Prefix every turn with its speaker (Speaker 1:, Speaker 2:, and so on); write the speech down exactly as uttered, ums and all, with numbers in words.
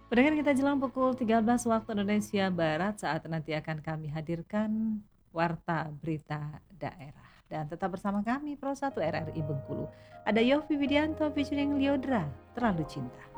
Speaker 1: Pendengar kita jelang pukul tiga belas waktu Indonesia Barat saat nanti akan kami hadirkan Warta Berita Daerah. Dan tetap bersama kami Pro satu R R I Bengkulu. Ada Yofi Widianto featuring Liodra, Terlalu Cinta.